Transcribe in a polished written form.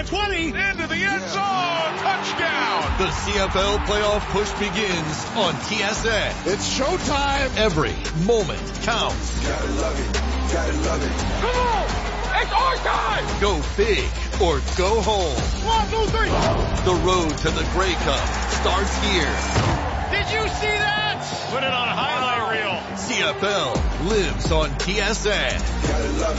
25, 20. Into the end zone. Touchdown. The CFL playoff push begins on TSN. It's showtime. Every moment counts. Gotta love it. Gotta love it. Come on. It's our time. Go big or go home. 1, 2, 3. The road to the Grey Cup starts here. Did you see that? Put it on a highlight reel. CFL lives on TSN. Gotta love it.